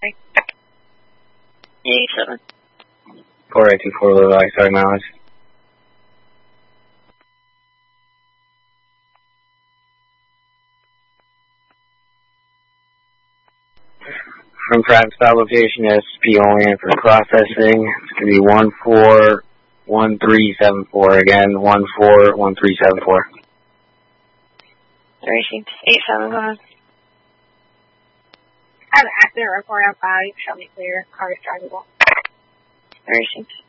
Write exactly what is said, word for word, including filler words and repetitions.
eighty-seven. four eight two four, Levi, sorry, mileage. From private style location, S P only in for processing. It's going to be one four one three seven four. Again, one four one three seven four. Received. eight seven, go ahead. I have an accident report on file. You can show me clear. Car is drivable. Received.